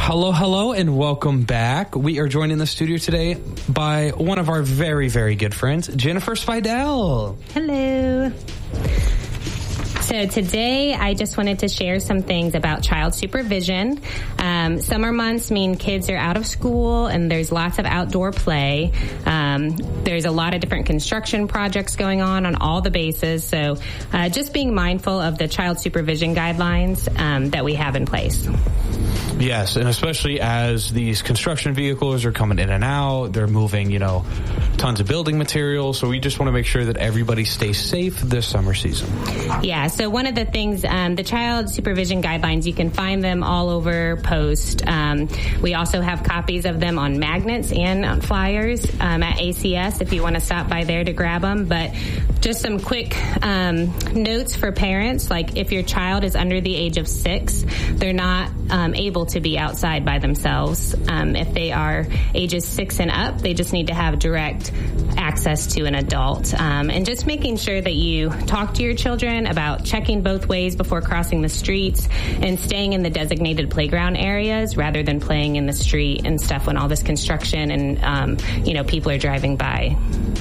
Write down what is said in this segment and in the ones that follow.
Hello, and welcome back. We are joined in the studio today by one of our very, very good friends, Jennifer Spidell. Hello. So today I just wanted to share some things about child supervision. Summer months mean kids are out of school and there's lots of outdoor play. There's a lot of different construction projects going on all the bases. So just being mindful of the child supervision guidelines that we have in place. Yes, and especially as these construction vehicles are coming in and out, they're moving, tons of building materials. So we just want to make sure that everybody stays safe this summer season. Yeah, so one of the things, the child supervision guidelines, you can find them all over Post. We also have copies of them on magnets and on flyers at ACS if you want to stop by there to grab them. But just some quick notes for parents, like if your child is under the age of 6, they're not able to be outside by themselves. If they are ages 6 and up, they just need to have direct access to an adult. And just making sure that you talk to your children about checking both ways before crossing the streets and staying in the designated playground areas rather than playing in the street and stuff when all this construction and, people are driving by.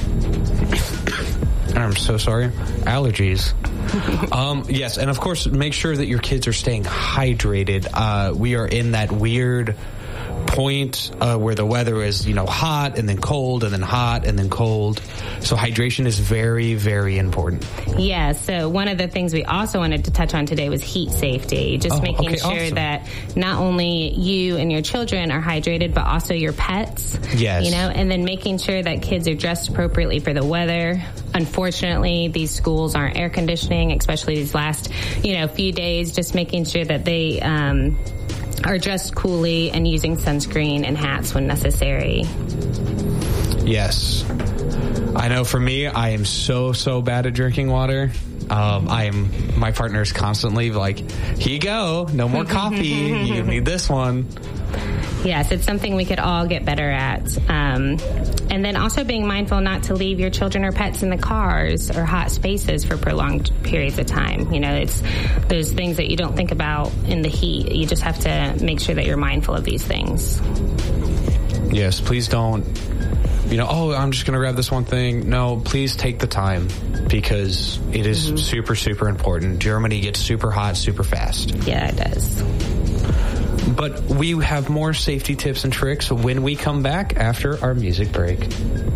I'm so sorry. Allergies. Yes, and of course, make sure that your kids are staying hydrated. We are in that weird point where the weather is, hot and then cold and then hot and then cold. So hydration is very, very important. Yeah, so one of the things we also wanted to touch on today was heat safety. Just making sure that not only you and your children are hydrated, but also your pets. Yes. And then making sure that kids are dressed appropriately for the weather. Unfortunately, these schools aren't air conditioning, especially these last, few days. Just making sure that they are dressed coolly and using sunscreen and hats when necessary. Yes. I know for me, I am so bad at drinking water. My partner is constantly like, here you go, no more coffee, you need this one. Yes, it's something we could all get better at. And then also being mindful not to leave your children or pets in the cars or hot spaces for prolonged periods of time. It's those things that you don't think about in the heat. You just have to make sure that you're mindful of these things. Yes, please don't, I'm just going to grab this one thing. No, please take the time because it is super, super important. Germany gets super hot, super fast. Yeah, it does. But we have more safety tips and tricks when we come back after our music break.